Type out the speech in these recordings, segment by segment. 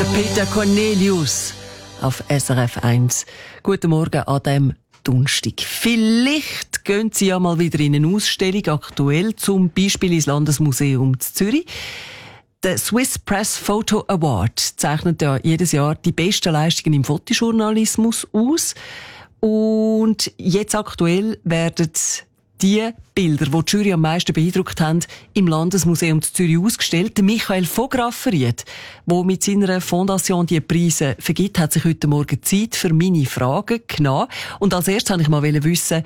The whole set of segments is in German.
Der Peter Cornelius auf SRF 1. Guten Morgen an diesem Donnerstag. Vielleicht gehen Sie ja mal wieder in eine Ausstellung, aktuell zum Beispiel ins Landesmuseum zu Zürich. Der Swiss Press Photo Award zeichnet ja jedes Jahr die besten Leistungen im Fotojournalismus aus. Und jetzt aktuell werden die Bilder, die die Jury am meisten beeindruckt haben, im Landesmuseum zu Zürich ausgestellt. Der Michael von Graffenried, der mit seiner Fondation die Preise vergibt, hat sich heute Morgen Zeit für meine Fragen genommen. Und als erstes wollte ich mal wissen,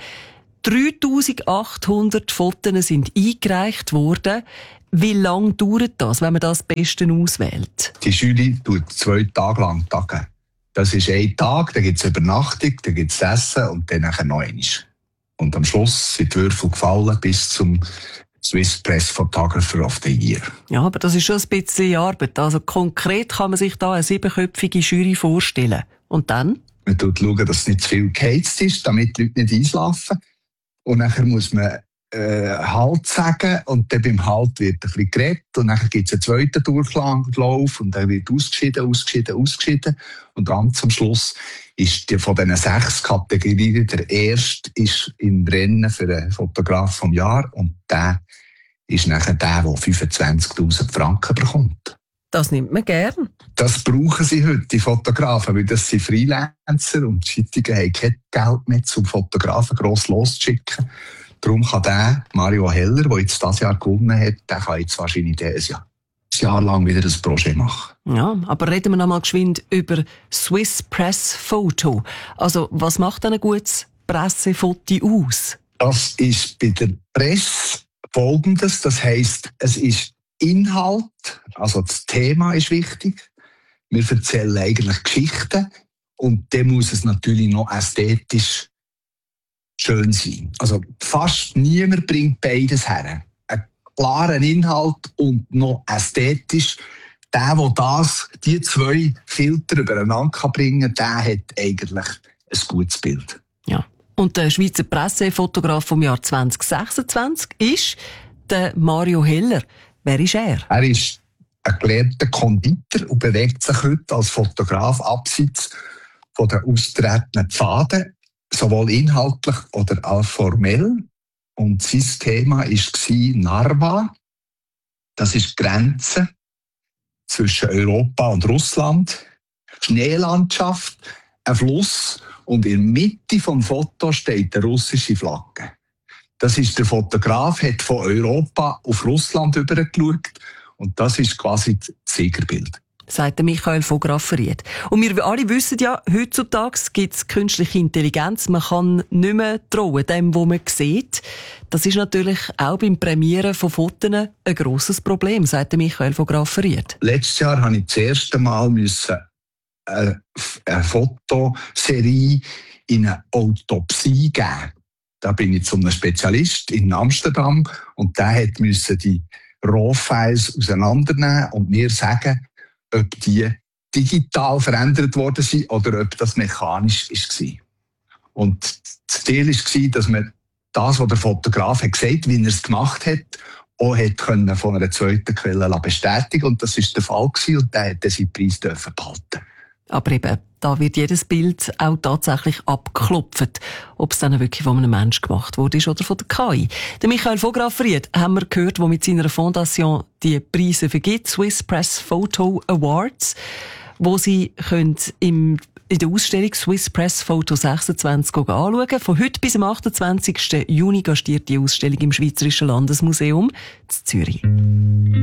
3800 Fotos sind eingereicht worden. Wie lange dauert das, wenn man das Beste auswählt? Die Jury tut 2 Tage lang tagen. Das ist ein Tag, da gibt es Übernachtung, da gibt es Essen und dann nachher noch einmal. Und am Schluss sind die Würfel gefallen bis zum Swiss Press Photographer of the Year. Ja, aber das ist schon ein bisschen Arbeit. Also konkret kann man sich da eine 7-köpfige Jury vorstellen. Und dann? Man schaut, dass nicht zu viel geheizt ist, damit die Leute nicht einschlafen. Und nachher muss man Halt sagen und dann beim Halt wird ein bisschen geredet und dann gibt es einen zweiten Durchlauf und dann wird ausgeschieden und ganz am Schluss ist von diesen 6 Kategorien der erste ist im Rennen für den Fotograf vom Jahr und der ist nachher der 25'000 Franken bekommt. Das nimmt man gern. Das brauchen sie heute, die Fotografen, weil das sind Freelancer und die Zeitungen haben kein Geld mehr, um Fotografen gross loszuschicken. Darum kann der Mario Heller, der jetzt dieses Jahr gewonnen hat, der kann jetzt wahrscheinlich ein Jahr lang wieder das Projekt machen. Ja, aber reden wir noch mal geschwind über Swiss Press Photo. Also, was macht ein gutes Pressefoto aus? Das ist bei der Presse Folgendes. Das heisst, es ist Inhalt, also das Thema ist wichtig. Wir erzählen eigentlich Geschichten und dann muss es natürlich noch ästhetisch schön sein. Also fast niemand bringt beides her. Einen klaren Inhalt und noch ästhetisch. Der die 2 Filter übereinander bringen kann, der hat eigentlich ein gutes Bild. Ja. Und der Schweizer Pressefotograf vom Jahr 2026 ist der Mario Heller. Wer ist er? Er ist ein gelernter Konditor und bewegt sich heute als Fotograf abseits von den austretenden Pfaden, sowohl inhaltlich oder auch formell. Und sein Thema war Narva. Das ist die Grenze zwischen Europa und Russland. Schneelandschaft, ein Fluss und in der Mitte des Fotos steht eine russische Flagge. Das ist der Fotograf, hat von Europa auf Russland übergeschaut und das ist quasi das Siegerbild. Sagt der Michael von Graffenried. Und wir alle wissen ja, heutzutage gibt es künstliche Intelligenz. Man kann nicht mehr trauen, dem, was man sieht. Das ist natürlich auch beim Prämieren von Fotos ein grosses Problem, sagt der Michael von Graffenried. Letztes Jahr musste ich das erste Mal eine Fotoserie in eine Autopsie geben. Da bin ich zu einem Spezialist in Amsterdam und der musste die RAW-Files auseinandernehmen und mir sagen, ob die digital verändert worden sind oder ob das mechanisch war. Und das Ziel war, dass man das, was der Fotograf hat gesagt, wie er es gemacht hat, auch hat von einer zweiten Quelle bestätigen. Und das war der Fall gewesen, und der hat seinen Preis behalten. Aber eben, da wird jedes Bild auch tatsächlich abgeklopft, ob es dann wirklich von einem Menschen gemacht wurde oder von der KI. Der Michael von Graffenried haben wir gehört, der mit seiner Fondation die Preise vergibt, Swiss Press Photo Awards, wo sie können in der Ausstellung Swiss Press Photo 26 anschauen. Von heute bis am 28. Juni gastiert die Ausstellung im Schweizerischen Landesmuseum in Zürich.